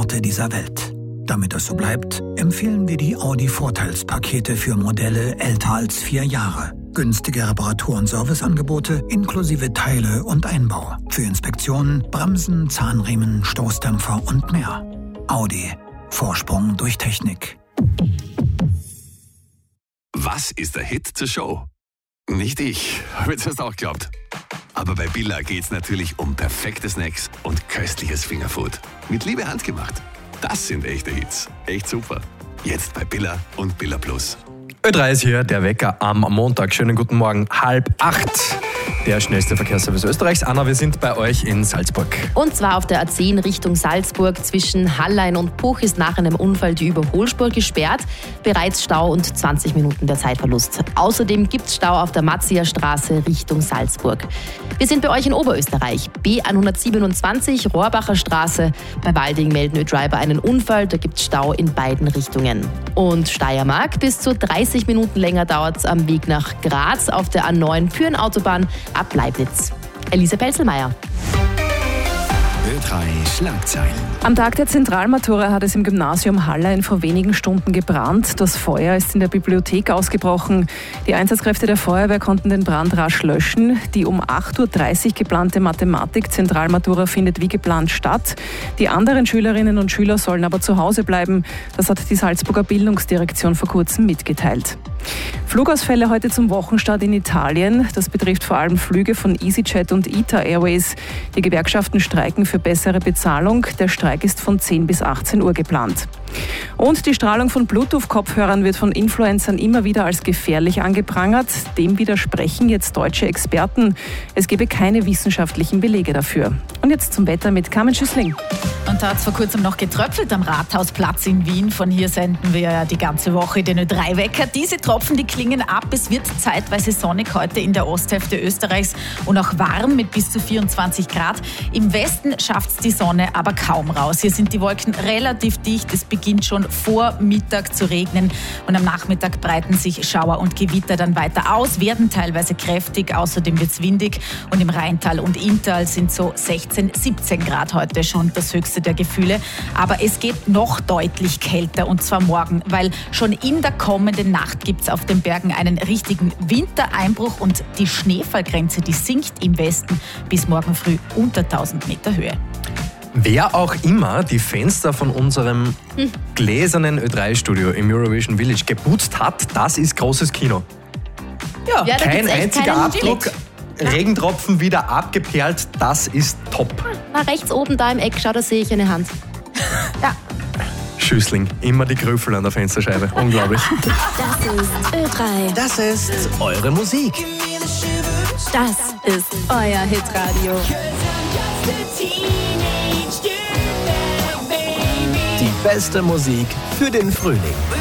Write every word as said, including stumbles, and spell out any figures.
Orte dieser Welt. Damit das so bleibt, empfehlen wir die Audi-Vorteilspakete für Modelle älter als vier Jahre. Günstige Reparatur- und Serviceangebote inklusive Teile und Einbau. Für Inspektionen, Bremsen, Zahnriemen, Stoßdämpfer und mehr. Audi. Vorsprung durch Technik. Was ist der Hit zur Show? Nicht ich, habe jetzt erst auch geglaubt. Aber bei Billa geht's natürlich um perfekte Snacks und köstliches Fingerfood. Mit Liebe handgemacht. Das sind echte Hits. Echt super. Jetzt bei Billa und Billa Plus. Ö drei ist hier, der Wecker am Montag. Schönen guten Morgen, halb acht. Der schnellste Verkehrsservice Österreichs. Anna, wir sind bei euch in Salzburg. Und zwar auf der A zehn Richtung Salzburg. Zwischen Hallein und Puch ist nach einem Unfall die Überholspur gesperrt. Bereits Stau und zwanzig Minuten der Zeitverlust. Außerdem gibt es Stau auf der Matzia-Straße Richtung Salzburg. Wir sind bei euch in Oberösterreich. B hundertsiebenundzwanzig, Rohrbacher Straße. Bei Walding melden Ö-Driver einen Unfall. Da gibt es Stau in beiden Richtungen. Und Steiermark, bis zu dreißig Minuten länger dauert es am Weg nach Graz auf der A neun Pyrenautobahn ab Leibniz. Elise Pelzelmeier. Ö drei Schlagzeilen. Am Tag der Zentralmatura hat es im Gymnasium Hallein vor wenigen Stunden gebrannt. Das Feuer ist in der Bibliothek ausgebrochen. Die Einsatzkräfte der Feuerwehr konnten den Brand rasch löschen. Die um acht Uhr dreißig geplante Mathematik-Zentralmatura findet wie geplant statt. Die anderen Schülerinnen und Schüler sollen aber zu Hause bleiben. Das hat die Salzburger Bildungsdirektion vor kurzem mitgeteilt. Flugausfälle heute zum Wochenstart in Italien. Das betrifft vor allem Flüge von EasyJet und I T A Airways. Die Gewerkschaften streiken für bessere Bezahlung. Der Streik ist von zehn bis achtzehn Uhr geplant. Und die Strahlung von Bluetooth-Kopfhörern wird von Influencern immer wieder als gefährlich angeprangert. Dem widersprechen jetzt deutsche Experten. Es gebe keine wissenschaftlichen Belege dafür. Und jetzt zum Wetter mit Carmen Schüssling. Und da hat es vor kurzem noch getröpfelt am Rathausplatz in Wien. Von hier senden wir ja die ganze Woche den Ö drei Wecker. Diese Tropfen, die klingen ab. Es wird zeitweise sonnig heute in der Osthälfte Österreichs und auch warm mit bis zu vierundzwanzig Grad. Im Westen schafft es die Sonne aber kaum raus. Hier sind die Wolken relativ dicht. Es beginnt schon vor Mittag zu regnen und am Nachmittag breiten sich Schauer und Gewitter dann weiter aus, werden teilweise kräftig. Außerdem wird es windig und im Rheintal und Inntal sind so sechzehn, siebzehn Grad heute schon das höchste der Gefühle. Aber es geht noch deutlich kälter und zwar morgen, weil schon in der kommenden Nacht gibt es auf den Bergen einen richtigen Wintereinbruch und die Schneefallgrenze, die sinkt im Westen bis morgen früh unter tausend Meter Höhe. Wer auch immer die Fenster von unserem hm. gläsernen Ö drei Studio im Eurovision Village geputzt hat, das ist großes Kino. Ja, ja kein einziger Abdruck, ja. Regentropfen wieder abgeperlt, das ist top. Na, rechts oben da im Eck, schau, da sehe ich eine Hand. Ja. Schüssling, immer die Grüffel an der Fensterscheibe, unglaublich. Das ist Ö drei. Das ist eure Musik. Das ist euer Hitradio. Die beste Musik für den Frühling.